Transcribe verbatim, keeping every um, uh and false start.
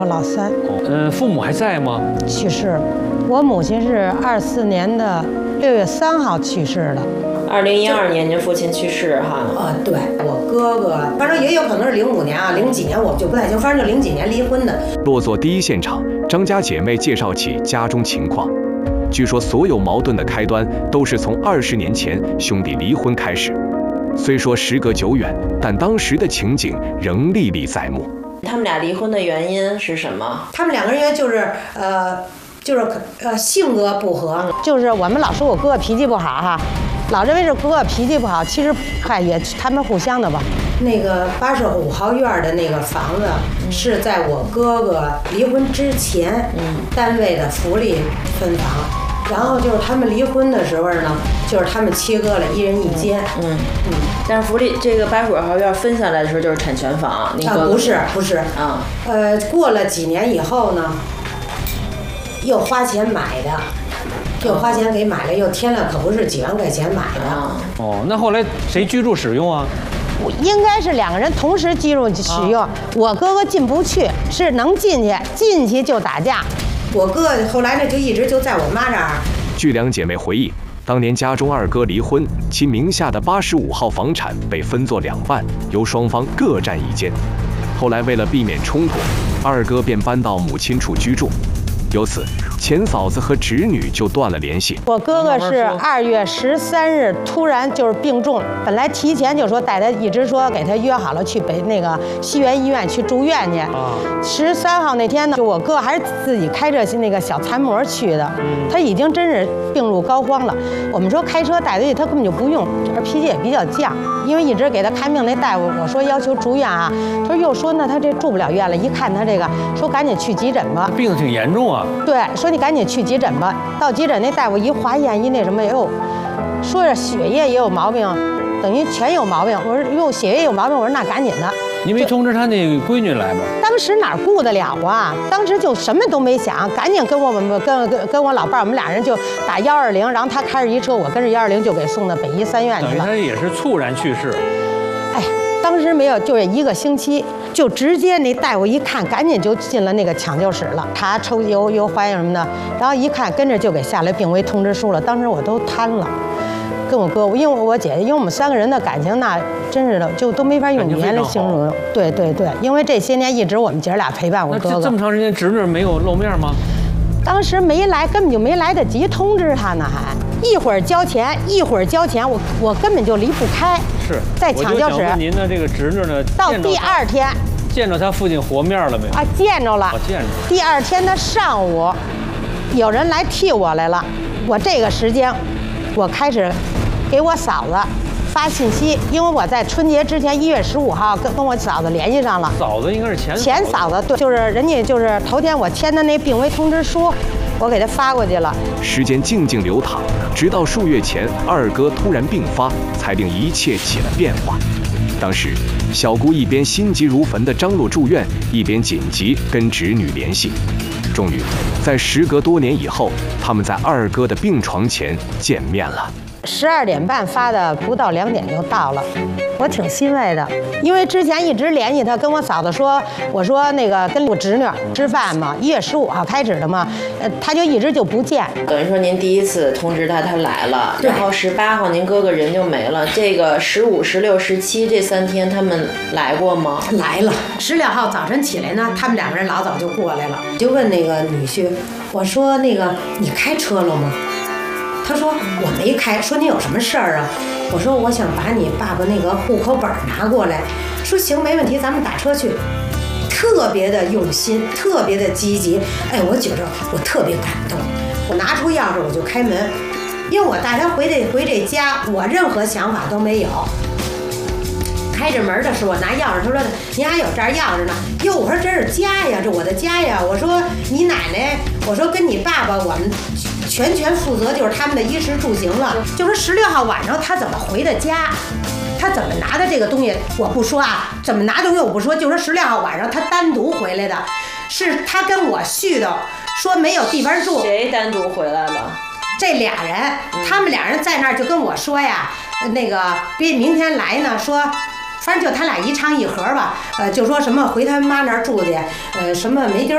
我老三。 呃，父母还在吗？ 去世了。我母亲是二四年的六月三号去世的。 二零一二年您父亲去世哈？ 啊，对我哥哥，反正也有可能是零五年啊，零几年我就不太清，反正就零几年离婚的。 落座第一现场，张家姐妹介绍起家中情况。据说所有矛盾的开端都是从二十年前兄弟离婚开始。虽说时隔久远，但当时的情景仍历历在目。 他们俩离婚的原因是什么？ 他们两个人就是呃，就是呃性格不合， 就是我们老说我哥哥脾气不好哈。老认为是哥哥脾气不好，其实嗨也他们互相的吧。 那个八十五号院的那个房子是在我哥哥离婚之前，嗯，单位的福利分房，然后就是他们离婚的时候呢，就是他们切割了一人一间， 嗯嗯。但是福利这个八十五号院分下来的时候就是产权房，您哥哥啊不是不是啊， 呃，过了几年以后呢，又花钱买的。又花钱给买了，又添了，可不是几万块钱买的。 哦，那后来谁居住使用啊？ 应该是两个人同时居住使用。啊、我哥哥进不去，是能进去，进去就打架。 我哥后来呢，就一直就在我妈这儿。 据两姐妹回忆，当年家中二哥离婚，其名下的八十五号房产被分作两半，由双方各占一间。后来为了避免冲突，二哥便搬到母亲处居住。由此，前嫂子和侄女就断了联系。 我哥哥是二月十三日突然就是病重，本来提前就说带他，一直说给他约好了去北那个西园医院去住院去。啊，十三号那天呢，就我哥还是自己开着那个小残模去的。嗯，他已经真是病入膏肓了。我们说开车带他去，他根本就不用，而脾气也比较犟。因为一直给他看病那大夫，我说要求住院啊，他说又说呢他这住不了院了，一看他这个，说赶紧去急诊吧。 病挺严重啊。 对，说你赶紧去急诊吧。到急诊那大夫一化验一那什么，哟，说是血液也有毛病，等于全有毛病。我说哟，血液有毛病，我说那赶紧的。 你没通知他那个闺女来吗？ 当时哪顾得了啊？当时就什么都没想，赶紧跟我们跟跟跟我老伴儿，我们俩人就打幺二零，然后他开着一车，我跟着幺二零就给送到北医三院去了。 等于他也是猝然去世。 哎。当时没有，就是一个星期，就直接那大夫一看，赶紧就进了那个抢救室了。他抽有有化验什么的，然后一看跟着就给下来病危通知书了。当时我都瘫了，跟我哥，因为我姐姐，因为我们三个人的感情那真是的，就都没法用语言来形容。对对对，因为这些年一直我们姐俩陪伴我哥哥。 那这么长时间，侄女没有露面吗？ 当时没来，根本就没来得及通知他呢，还一会儿交钱，一会儿交钱，我我根本就离不开。 是在抢救室。 您的这个侄女呢？ 到第二天， 见着他父亲活面了没有？ 啊，见着了。 哦，见着。 第二天的上午，有人来替我来了。我这个时间，我开始给我嫂子发信息，因为我在春节之前一月十五号跟跟我嫂子联系上了。 嫂子应该是前前嫂子，对，就是人家就是头天我签的那病危通知书，我给他发过去了。 时间静静流淌，直到数月前，二哥突然病发，才令一切起了变化。当时，小姑一边心急如焚地张罗住院，一边紧急跟侄女联系。终于，在时隔多年以后，他们在二哥的病床前见面了。 十二点半发的，不到两点就到了，我挺欣慰的，因为之前一直联系他，跟我嫂子说，我说那个跟我侄女吃饭嘛，一月十五号开始的嘛，呃，他就一直就不见。 等于说您第一次通知他，他来了，然后十八号您哥哥人就没了。这个十五、十六、十七这三天他们来过吗？ 来了。十六号早晨起来呢，他们两个人老早就过来了，就问那个女婿，我说那个你开车了吗？他说我没开，说你有什么事儿啊？我说我想把你爸爸那个户口本拿过来。说行，没问题，咱们打车去。特别的用心，特别的积极。哎，我觉着我特别感动。我拿出钥匙我就开门，因为我带他回这回这家，我任何想法都没有。开着门的时候，我拿钥匙，他说您还有这儿钥匙呢。哟，我说这是家呀，这我的家呀。我说你奶奶，我说跟你爸爸我们全权负责，就是他们的衣食住行了。就说十六号晚上他怎么回的家，他怎么拿的这个东西我不说啊，怎么拿东西我不说，就说十六号晚上他单独回来的，是他跟我絮叨说没有地方住。 谁单独回来了？ 这俩人，他们俩人在那儿就跟我说呀，那个别明天来呢，说。反正就他俩一唱一和吧，呃，就说什么回他妈那儿住去，呃，什么没地儿